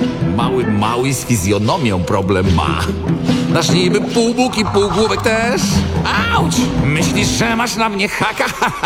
Mały z fizjonomią problem ma. Nasz niby półbóg i półgłówek też. Auć! Myślisz, że masz na mnie haka?